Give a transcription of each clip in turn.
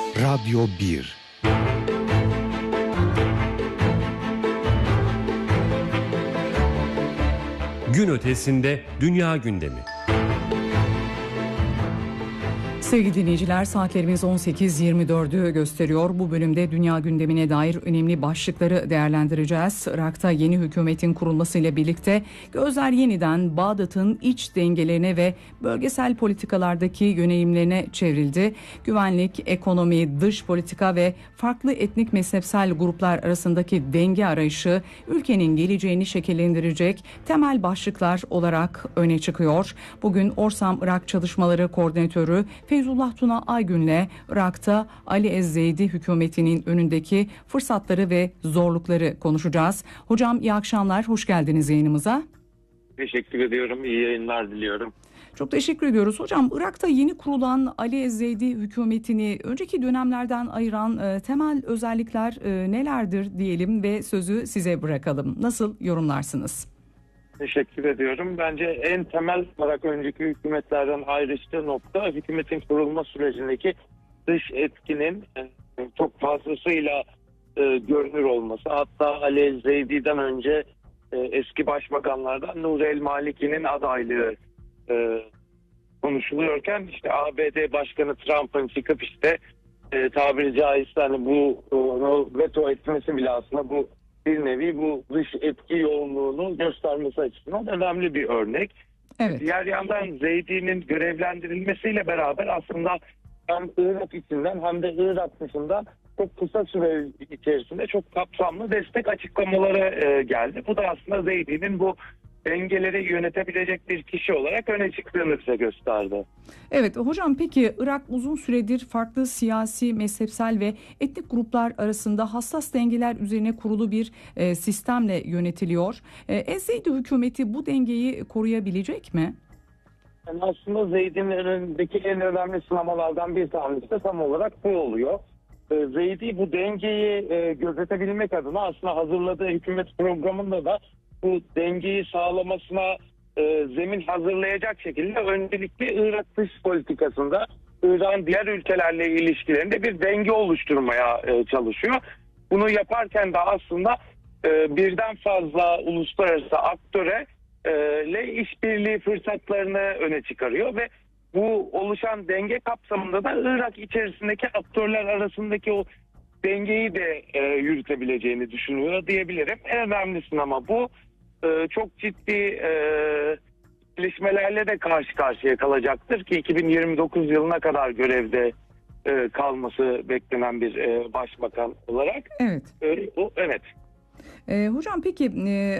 Radyo 1. Gün ötesinde dünya gündemi. Sevgili dinleyiciler, saatlerimiz 18.24'ü gösteriyor. Bu bölümde dünya gündemine dair önemli başlıkları değerlendireceğiz. Irak'ta yeni hükümetin kurulmasıyla birlikte gözler yeniden Bağdat'ın iç dengelerine ve bölgesel politikalardaki yönelimlerine çevrildi. Güvenlik, ekonomi, dış politika ve farklı etnik mezhepsel gruplar arasındaki denge arayışı ülkenin geleceğini şekillendirecek temel başlıklar olarak öne çıkıyor. Bugün Orsam Irak Çalışmaları Koordinatörü Feyzullah Tuna Aygün'le Irak'ta Ali Ez-Zeydi hükümetinin önündeki fırsatları ve zorlukları konuşacağız. Hocam iyi akşamlar, hoş geldiniz yayınımıza. Teşekkür ediyorum, iyi yayınlar diliyorum. Çok teşekkür ediyoruz. Hocam, Irak'ta yeni kurulan Ali Ez-Zeydi hükümetini önceki dönemlerden ayıran temel özellikler nelerdir diyelim ve sözü size bırakalım. Nasıl yorumlarsınız? Teşekkür ediyorum. Bence en temel olarak önceki hükümetlerden ayrıştığı nokta hükümetin kurulma sürecindeki dış etkinin çok fazlasıyla görünür olması. Hatta Ali Ez-Zeydi'den önce eski başbakanlardan Nuri El-Maliki'nin adaylığı konuşuluyorken işte ABD Başkanı Trump'ın çıkıp işte tabiri caizse hani bu veto etmesi bile aslında bu bir nevi bu dış etki yoğunluğunu göstermesi açısından önemli bir örnek. Evet. Diğer yandan Zeydi'nin görevlendirilmesiyle beraber aslında hem Irak içinden hem de Irak dışından çok kısa süre içerisinde çok kapsamlı destek açıklamaları geldi. Bu da aslında Zeydi'nin bu dengeleri yönetebilecek bir kişi olarak öne çıktığını bize gösterdi. Evet hocam, peki Irak uzun süredir farklı siyasi, mezhepsel ve etnik gruplar arasında hassas dengeler üzerine kurulu bir sistemle yönetiliyor. Ez-Zeydi hükümeti bu dengeyi koruyabilecek mi? Yani aslında Zeydi'nin önündeki en önemli sınamalardan bir tanesi de tam olarak bu oluyor. Zeydi bu dengeyi gözetebilmek adına aslında hazırladığı hükümet programında da bu dengeyi sağlamasına zemin hazırlayacak şekilde öncelikle Irak dış politikasında Irak'ın diğer ülkelerle ilişkilerinde bir denge oluşturmaya çalışıyor. Bunu yaparken de aslında birden fazla uluslararası aktöre ile işbirliği fırsatlarını öne çıkarıyor ve bu oluşan denge kapsamında da Irak içerisindeki aktörler arasındaki o dengeyi de yürütebileceğini düşünüyor diyebilirim. En önemlisi ama bu çok ciddi gelişmelerle de karşı karşıya kalacaktır ki 2029 yılına kadar görevde kalması beklenen bir başbakan olarak. Evet. Evet. Hocam peki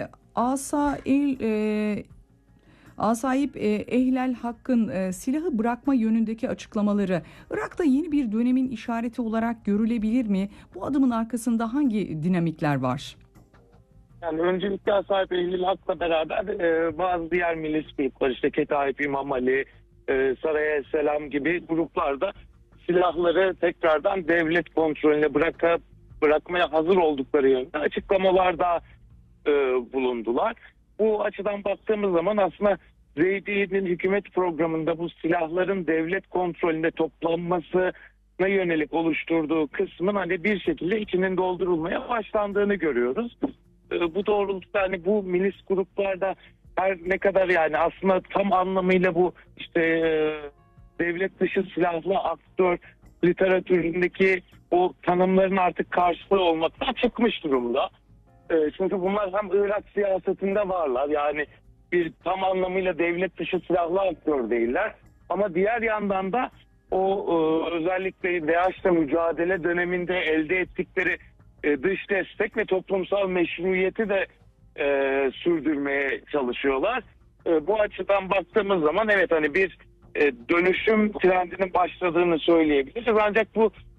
Asayip Ehlel Hakk'ın silahı bırakma yönündeki açıklamaları Irak'ta yeni bir dönemin işareti olarak görülebilir mi? Bu adımın arkasında hangi dinamikler var? Yani öncelikle Asayip Ehlel Hak'la beraber bazı diğer milis gruplar işte Ketaip İmam Ali, Saraya Selam gibi gruplarda silahları tekrardan devlet kontrolüne bırakmaya hazır oldukları yönde açıklamalarda bulundular. Bu açıdan baktığımız zaman aslında Zeydi'nin hükümet programında bu silahların devlet kontrolünde toplanmasına yönelik oluşturduğu kısmın hani bir şekilde içinin doldurulmaya başlandığını görüyoruz. Bu doğrultuda hani bu milis gruplarda her ne kadar yani aslında tam anlamıyla bu işte devlet dışı silahlı aktör literatüründeki o tanımların artık karşılığı olmaktan çıkmış durumda. Çünkü bunlar hem Irak siyasetinde varlar yani bir tam anlamıyla devlet dışı silahlı aktör değiller. Ama diğer yandan da o özellikle DAEŞ'le mücadele döneminde elde ettikleri dış destek ve toplumsal meşruiyeti de sürdürmeye çalışıyorlar. Bu açıdan baktığımız zaman evet hani bir dönüşüm trendinin başladığını söyleyebiliriz. Ancak bu